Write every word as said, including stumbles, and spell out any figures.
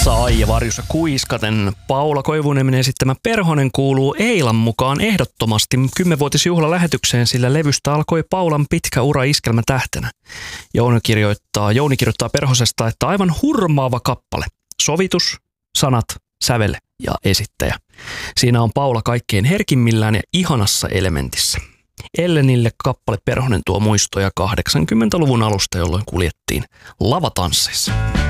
Sai ja varjossa kuiskaten Paula Koivuniemen esittämä Perhonen kuuluu Eilan mukaan ehdottomasti kymmenvuotisjuhlalähetykseen, sillä levystä alkoi Paulan pitkä ura iskelmätähtenä. Jouni kirjoittaa, Jouni kirjoittaa Perhosesta, että aivan hurmaava kappale. Sovitus, sanat, sävel ja esittäjä. Siinä on Paula kaikkein herkimmillään ja ihanassa elementissä. Ellenille kappale Perhonen tuo muistoja kahdeksankymmentäluvun alusta, jolloin kuljettiin lavatansseissa.